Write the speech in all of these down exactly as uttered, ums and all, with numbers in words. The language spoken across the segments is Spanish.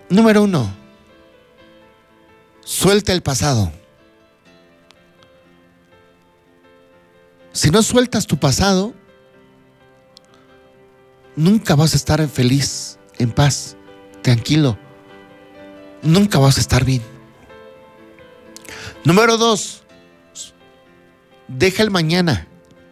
Número uno, suelta el pasado. Si no sueltas tu pasado, nunca vas a estar feliz, en paz, tranquilo. Nunca vas a estar bien. Número dos, deja el mañana.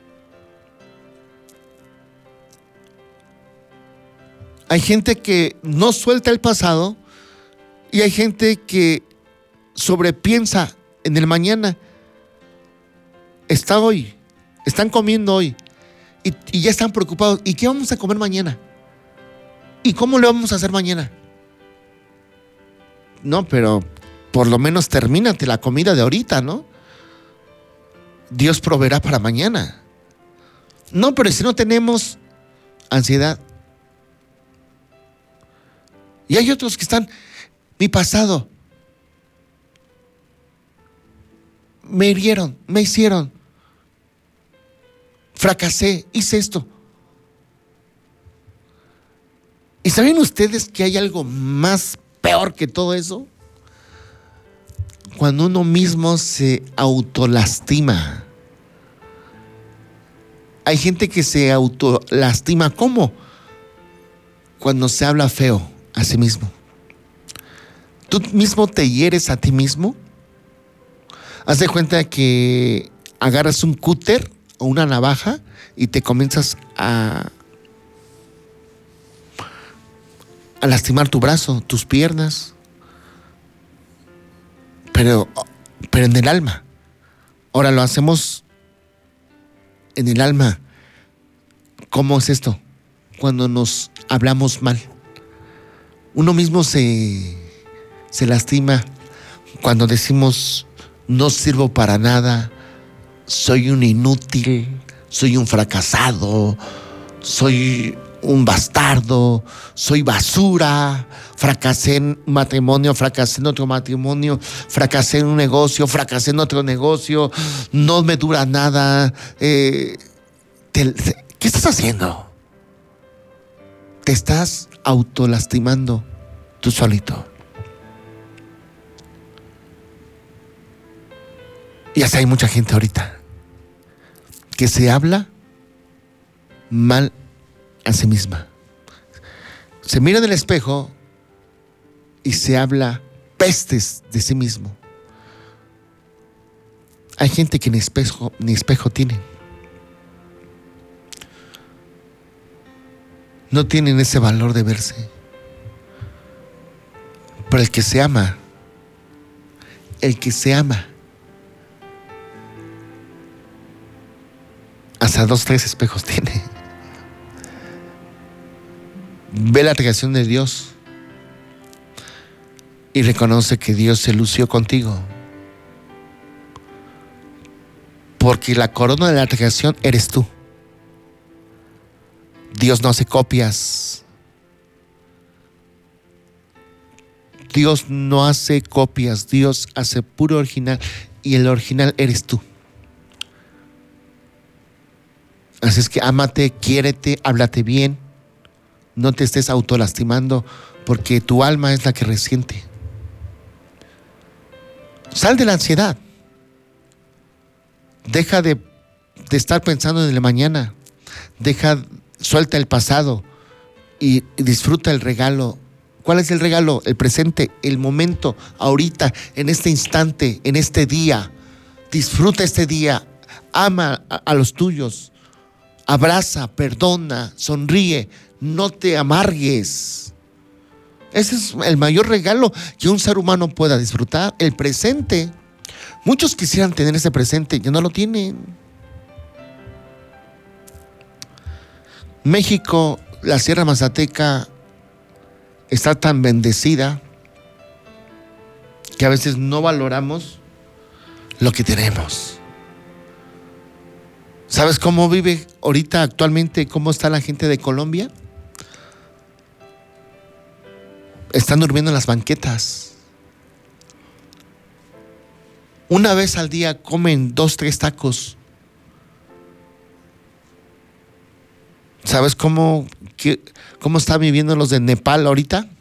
Hay gente que no suelta el pasado y hay gente que sobrepiensa en el mañana. Está hoy, están comiendo hoy y, y ya están preocupados. ¿Y qué vamos a comer mañana? ¿Y cómo le vamos a hacer mañana? No, pero por lo menos termínate la comida de ahorita, ¿no? Dios proveerá para mañana. No, pero si no tenemos ansiedad. Y hay otros que están, mi pasado, me hirieron, me hicieron, fracasé, hice esto. ¿Y saben ustedes que hay algo más peor que todo eso? Cuando uno mismo se autolastima. Hay gente que se autolastima. ¿Cómo? Cuando se habla feo a sí mismo. Tú mismo te hieres a ti mismo. Haz de cuenta que agarras un cúter o una navaja y te comienzas a, a lastimar tu brazo, tus piernas. Pero, pero en el alma. Ahora lo hacemos en el alma. ¿Cómo es esto? Cuando nos hablamos mal. Uno mismo se, se lastima cuando decimos no sirvo para nada, soy un inútil, soy un fracasado, soy un bastardo, soy basura, fracasé en un matrimonio, fracasé en otro matrimonio, fracasé en un negocio, fracasé en otro negocio, no me dura nada. Eh, te, te, ¿Qué estás haciendo? Te estás autolastimando tú solito. Y así hay mucha gente ahorita que se habla mal a sí misma. Se mira en el espejo y se habla pestes de sí mismo. Hay gente que ni espejo, ni espejo tiene. No tienen ese valor de verse. Pero el que se ama, el que se ama, hasta dos, tres espejos tiene. Ve la creación de Dios y reconoce que Dios se lució contigo. Porque la corona de la creación eres tú. Dios no hace copias. Dios no hace copias. Dios hace puro original. Y el original eres tú. Así es que ámate, quiérete, háblate bien. No te estés autolastimando, porque tu alma es la que resiente. Sal de la ansiedad. Deja de, de estar pensando en el mañana. Deja, suelta el pasado y, y disfruta el regalo. ¿Cuál es el regalo? El presente, el momento, ahorita, en este instante, en este día. Disfruta este día. Ama a, a los tuyos. Abraza, perdona, sonríe. No te amargues. Ese es el mayor regalo que un ser humano pueda disfrutar, el presente. Muchos quisieran tener ese presente, ya no lo tienen. México, la Sierra Mazateca, está tan bendecida que a veces no valoramos lo que tenemos. ¿Sabes cómo vive ahorita actualmente, cómo está la gente de Colombia? Están durmiendo en las banquetas. Una vez al día comen dos, tres tacos. ¿Sabes cómo, qué, cómo están viviendo los de Nepal ahorita?